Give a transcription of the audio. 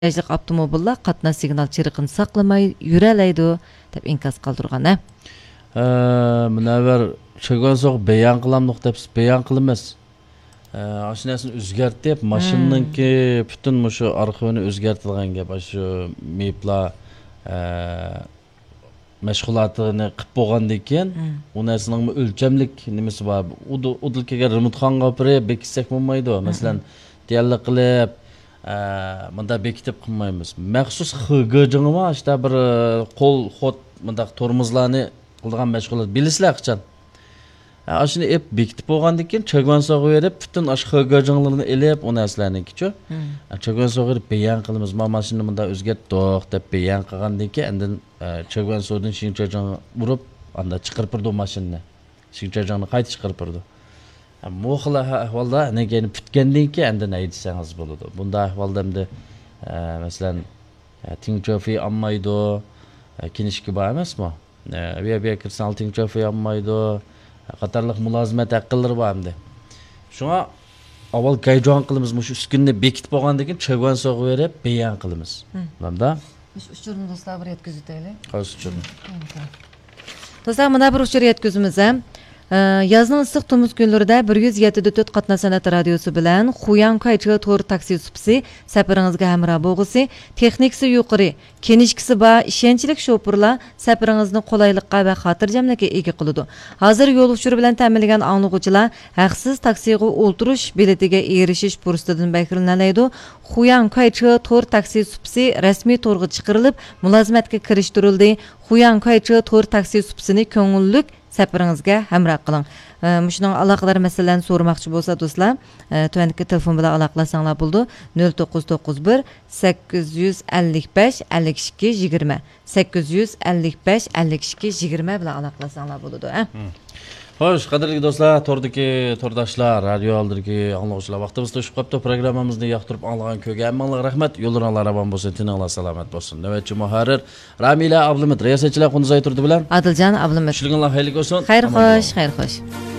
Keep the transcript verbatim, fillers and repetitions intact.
Ejlik avtomobillar qatnash signal chiriqini saqlamay yuralaydi deb inkos qoldirgan. Ha, munavvar cheg'ansoq bayon qilamliq deb bayon qilamiz. Ashnasini o'zgartib, mashinanki butun mushu arxivini o'zgartirgan gap, shu meplar mashg'ulotini qilib bo'lgandan keyin, u narsaning o'lchamlik nimasi bor. Udilkaga remontxonga olib bekitsak bo'lmaydi. Masalan, tayyorlik qilib mında bekitib qilmaymiz. Maxsus xig'ijingmi, işte bir qo'l xot mında tormozlarni qilgan mashg'ulot bilisizlar qachon. Ashuni ep bekitib bo'lgandan keyin chag'on sog'ib berib, butun ash xig'ijinglarni elib, u narsalarnikichi. Chag'on sog'ib bayon qilamiz. Ma mashina mında o'zgartdik deb bayon qilgandan keyin endi chag'on sog'dan shinchajang urib, anda chiqarib turdi mashinani. Shinchajangni qayta chiqarib turdi. Muhla ahvolda negani bitgandan keyin endi nima desangiz bo'ladi. Bunda ahvolda endi masalan tingchofi olmaydi, kinishki bor emasmi? Bu yerga kirsan tingchofi olmaydi, qatorliq mulozimat haqqilari bor endi. Shunga avval gayjon qilamiz, mush uskunni bekitib bo'lgandan keyin chag'on sog'ib berib bayon qilamiz. Bunda Biz uchurni do'stlar bir yetkazaylik. Qaysi uchurni? Do'stlar, mana bir uchur yetkazimiz ham. Yazning issiq tumuz kunlarida bir yuz yetti nuqta to'rt qatna san'at radiosi bilan Xuyan Qaychi to'rt taksi supsi safaringizga hamroh bo'lg'isi, texnikasi yuqori, kenishkisi bor, ishonchli shofirlar safaringizni qulaylikqa va xotirjamlikka ega qiladi. Hozir yo'lovchilar bilan ta'minlangan anglovchilar haqsiz taksiga o'tirish biletiga erishish fursatidan bahramlanadi. Xuyan Qaychi to'rt taksi supsi rasmiy to'rga chiqarilib, mulozimatga kirishtirildi. Xuyan Qaychi to'rt taksi supsini ko'ngillik safaringizga hamroh qiling. Mushning aloqalar masalalarni so'ramoqchi bo'lsa do'stlar, tuandagi telefon bilan aloqalasanglar bo'ldi. nol to'qqiz to'qqiz bir sakkiz yuz ellik besh ellik ikki yigirma sakkiz yuz ellik besh ellik ikki yigirma bilan aloqalasanglar bo'ladi. Xo'sh, qadrli do'stlar, tordagi tordoshlar, radio oldidagi anglovchilar, vaqtimiz to'shib qolibdi. Programmamizni yoqtirib anglagan ko'ga hammalarga rahmat. Yo'llaringlar ravon bo'lsin, tininglar salomat bo'lsin. Navbatchi muharrir Ramila Ablimit, riyosatchilar Qunzay turdi bilan Adiljon Ablimit. Ishliginglar xayrli bo'lsin. Xayr xo'sh, xayr xo'sh.